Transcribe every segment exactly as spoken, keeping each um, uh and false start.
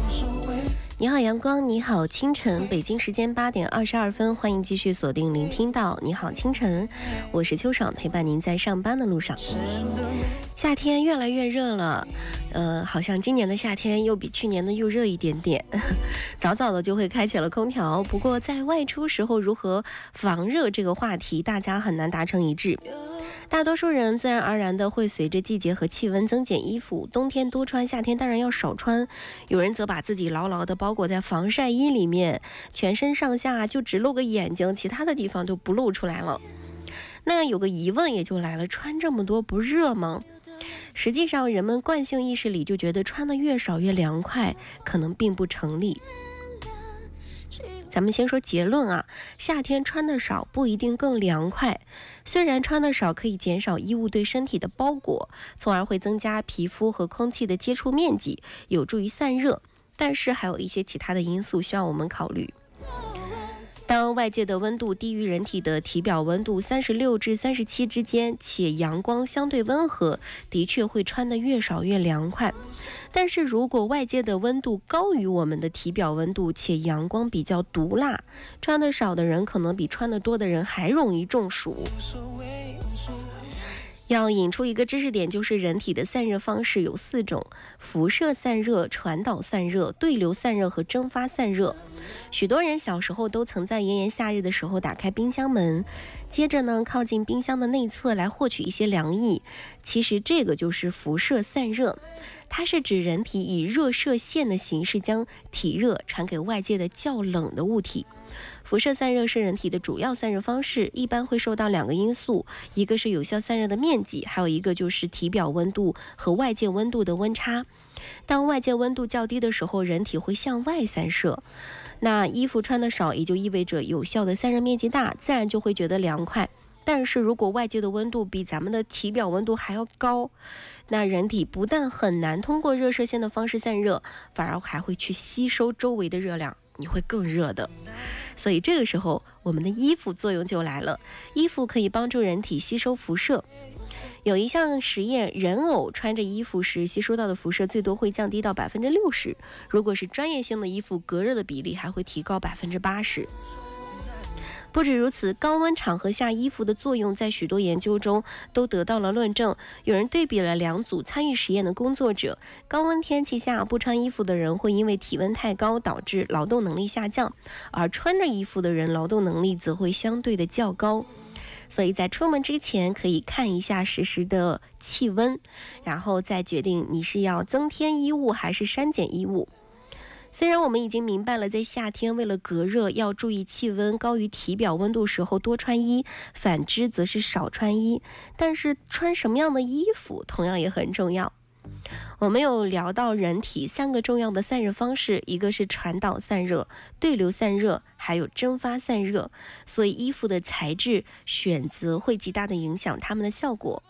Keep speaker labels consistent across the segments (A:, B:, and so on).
A: 你好阳光，你好清晨，北京时间八点二十二分，欢迎继续锁定聆听到你好清晨，我是秋爽，陪伴您在上班的路上。夏天越来越热了，呃，好像今年的夏天又比去年的又热一点点，早早的就会开启了空调。不过在外出时候如何防热这个话题，大家很难达成一致。大多数人自然而然的会随着季节和气温增减衣服，冬天多穿，夏天当然要少穿。有人则把自己牢牢的包裹在防晒衣里面，全身上下就只露个眼睛，其他的地方都不露出来了。那有个疑问也就来了，穿这么多不热吗？实际上人们惯性意识里就觉得穿的越少越凉快，可能并不成立。咱们先说结论啊，夏天穿的少不一定更凉快。虽然穿的少可以减少衣物对身体的包裹，从而会增加皮肤和空气的接触面积，有助于散热，但是还有一些其他的因素需要我们考虑。当外界的温度低于人体的体表温度三十六至三十七之间，且阳光相对温和，的确会穿得越少越凉快。但是如果外界的温度高于我们的体表温度，且阳光比较毒辣，穿得少的人可能比穿得多的人还容易中暑。要引出一个知识点，就是人体的散热方式有四种：辐射散热、传导散热、对流散热和蒸发散热。许多人小时候都曾在炎炎夏日的时候打开冰箱门，接着呢靠近冰箱的内侧来获取一些凉意。其实这个就是辐射散热，它是指人体以热射线的形式将体热传给外界的较冷的物体。辐射散热是人体的主要散热方式，一般会受到两个因素，一个是有效散热的面积，还有一个就是体表温度和外界温度的温差。当外界温度较低的时候，人体会向外散射。那衣服穿得少，也就意味着有效的散热面积大，自然就会觉得凉快。但是如果外界的温度比咱们的体表温度还要高，那人体不但很难通过热射线的方式散热，反而还会去吸收周围的热量，你会更热的。所以这个时候我们的衣服作用就来了，衣服可以帮助人体吸收辐射。有一项实验，人偶穿着衣服时吸收到的辐射最多会降低到百分之六十，如果是专业性的衣服，隔热的比例还会提高百分之八十。不止如此，高温场合下衣服的作用在许多研究中都得到了论证。有人对比了两组参与实验的工作者，高温天气下不穿衣服的人会因为体温太高导致劳动能力下降，而穿着衣服的人劳动能力则会相对的较高。所以在出门之前可以看一下实时的气温，然后再决定你是要增添衣物还是删减衣物。虽然我们已经明白了在夏天为了隔热要注意气温高于体表温度时候多穿衣，反之则是少穿衣，但是穿什么样的衣服同样也很重要。我们有聊到人体三个重要的散热方式，一个是传导散热、对流散热，还有蒸发散热，所以衣服的材质选择会极大的影响它们的效果。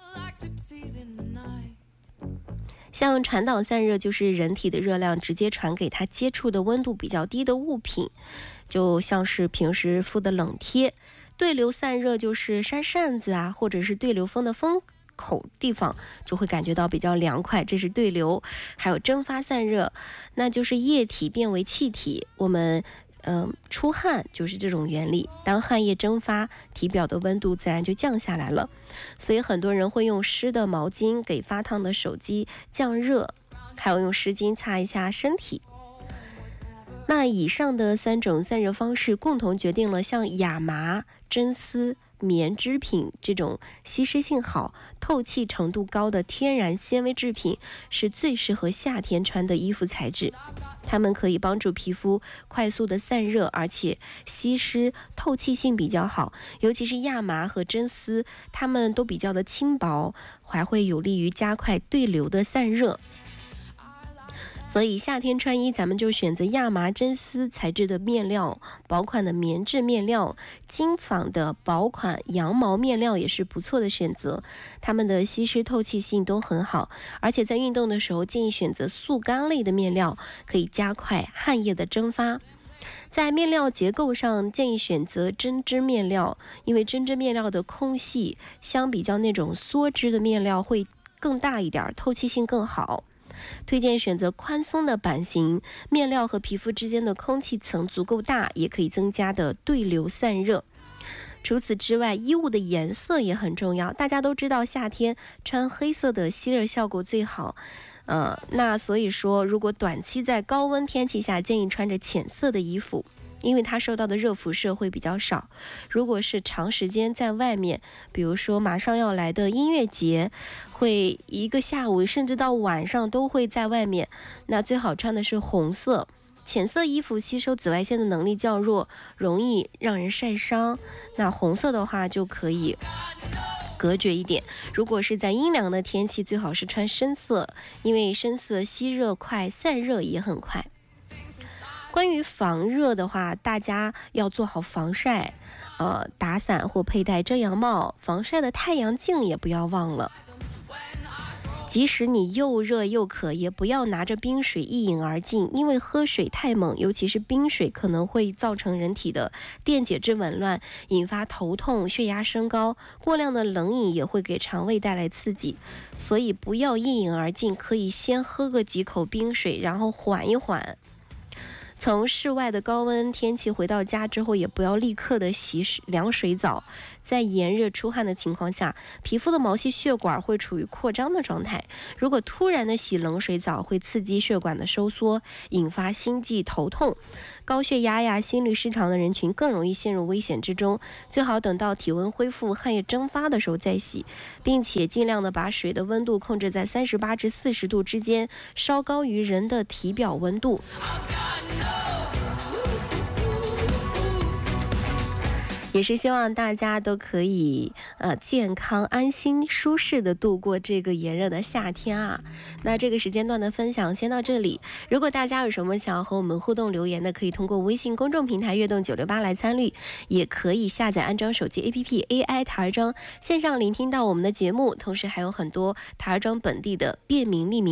A: 像传导散热就是人体的热量直接传给它接触的温度比较低的物品，就像是平时敷的冷贴。对流散热就是扇扇子啊，或者是对流风的风口地方就会感觉到比较凉快，这是对流。还有蒸发散热，那就是液体变为气体，我们嗯、呃，出汗就是这种原理。当汗液蒸发，体表的温度自然就降下来了。所以很多人会用湿的毛巾给发烫的手机降热，还有用湿巾擦一下身体。那以上的三种散热方式共同决定了像亚麻、真丝、棉织品这种吸湿性好、透气程度高的天然纤维制品是最适合夏天穿的衣服材质。它们可以帮助皮肤快速的散热，而且吸湿透气性比较好，尤其是亚麻和真丝，它们都比较的轻薄，还会有利于加快对流的散热。所以夏天穿衣咱们就选择亚麻真丝材质的面料，薄款的棉质面料，精纺的薄款羊毛面料也是不错的选择，它们的吸湿透气性都很好，而且在运动的时候建议选择速干类的面料，可以加快汗液的蒸发。在面料结构上建议选择针织面料，因为针织面料的空隙相比较那种梭织的面料会更大一点，透气性更好。 推荐选择宽松的版型，面料和皮肤之间的空气层足够大，也可以增加的对流散热。除此之外，衣物的颜色也很重要。大家都知道夏天穿黑色的吸热效果最好，呃，那所以说如果短期在高温天气下，建议穿着浅色的衣服，因为它受到的热辐射会比较少。如果是长时间在外面，比如说马上要来的音乐节，会一个下午甚至到晚上都会在外面，那最好穿的是红色。浅色衣服吸收紫外线的能力较弱，容易让人晒伤。那红色的话就可以隔绝一点。如果是在阴凉的天气，最好是穿深色，因为深色吸热快，散热也很快。关于防热的话，大家要做好防晒，呃，打伞或佩戴遮阳帽，防晒的太阳镜也不要忘了。即使你又热又渴，也不要拿着冰水一饮而尽，因为喝水太猛，尤其是冰水，可能会造成人体的电解质紊乱，引发头痛、血压升高。过量的冷饮也会给肠胃带来刺激，所以不要一饮而尽，可以先喝个几口冰水，然后缓一缓。从室外的高温天气回到家之后，也不要立刻的洗凉水澡。在炎热出汗的情况下，皮肤的毛细血管会处于扩张的状态，如果突然的洗冷水澡，会刺激血管的收缩，引发心悸头痛。高血压呀、心律失常的人群更容易陷入危险之中，最好等到体温恢复、汗液蒸发的时候再洗，并且尽量的把水的温度控制在三十八至四十度之间，稍高于人的体表温度。也是希望大家都可以呃健康、安心、舒适的度过这个炎热的夏天啊。那这个时间段的分享先到这里。如果大家有什么想要和我们互动留言的，可以通过微信公众平台悦动九六八来参与，也可以下载安装手机 A P P A I 台儿庄，线上聆听到我们的节目，同时还有很多台儿庄本地的便民利民